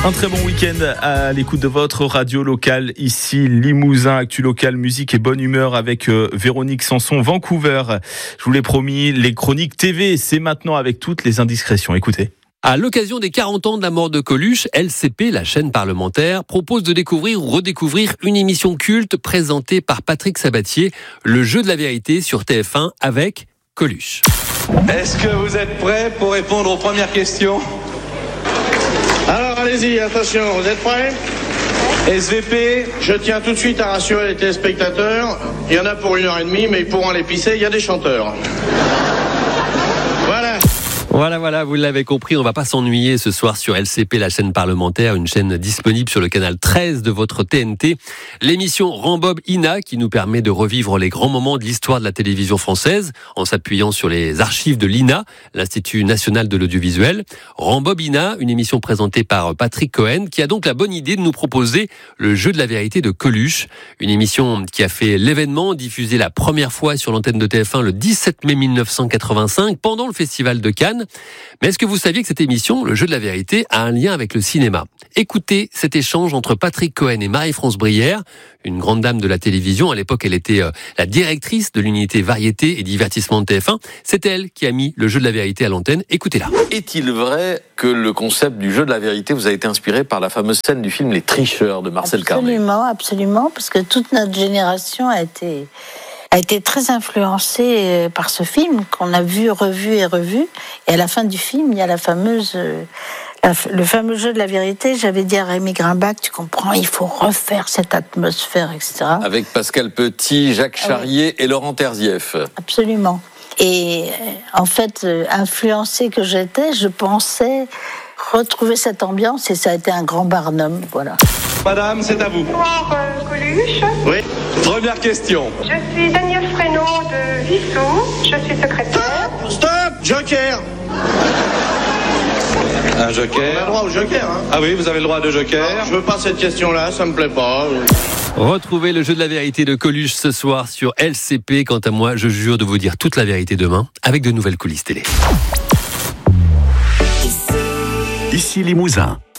Un très bon week-end à l'écoute de votre radio locale, ici Limousin, Actu Local, musique et bonne humeur avec Véronique Sanson, Vancouver. Je vous l'ai promis, les chroniques TV, c'est maintenant avec toutes les indiscrétions. Écoutez. À l'occasion des 40 ans de la mort de Coluche, LCP, la chaîne parlementaire, propose de découvrir ou redécouvrir une émission culte présentée par Patrick Sabatier, Le Jeu de la vérité sur TF1 avec Coluche. Est-ce que vous êtes prêts pour répondre aux premières questions ? Alors allez-y, attention, vous êtes prêts ? SVP, je tiens tout de suite à rassurer les téléspectateurs, il y en a pour 1h30, mais ils pourront aller pisser, il y a des chanteurs. Voilà, vous l'avez compris, on va pas s'ennuyer ce soir sur LCP, la chaîne parlementaire, une chaîne disponible sur le canal 13 de votre TNT. L'émission Rambob Ina qui nous permet de revivre les grands moments de l'histoire de la télévision française en s'appuyant sur les archives de l'INA, l'Institut National de l'Audiovisuel. Rambob Ina, une émission présentée par Patrick Cohen qui a donc la bonne idée de nous proposer Le Jeu de la vérité de Coluche, une émission qui a fait l'événement, diffusée la première fois sur l'antenne de TF1 le 17 mai 1985 pendant le Festival de Cannes. Mais est-ce que vous saviez que cette émission, Le Jeu de la vérité, a un lien avec le cinéma ? Écoutez cet échange entre Patrick Cohen et Marie-France Brière, une grande dame de la télévision. À l'époque, elle était la directrice de l'unité variété et divertissement de TF1. C'est elle qui a mis Le Jeu de la vérité à l'antenne. Écoutez-la. Est-il vrai que le concept du jeu de la vérité vous a été inspiré par la fameuse scène du film Les Tricheurs de Marcel Carné ? Absolument, parce que toute notre génération a été très influencée par ce film qu'on a vu, revu et revu. Et à la fin du film, il y a le fameux jeu de la vérité. J'avais dit à Rémi Grimbach, tu comprends, il faut refaire cette atmosphère, etc. Avec Pascal Petit, Jacques Charrier et Laurent Terzieff. Absolument. Et en fait, influencée que j'étais, je pensais retrouver cette ambiance et ça a été un grand Barnum, voilà. Madame, c'est à vous. Bonsoir, Coluche. Oui. Première question. Je suis Daniel Fresneau de Vissou. Je suis secrétaire. Stop, Joker. Un joker. On a le droit au joker, hein. Ah oui, vous avez le droit de joker. Je veux pas cette question-là, ça me plaît pas. Retrouvez Le Jeu de la vérité de Coluche ce soir sur LCP. Quant à moi, je jure de vous dire toute la vérité demain avec de nouvelles coulisses télé. Ici Limousin.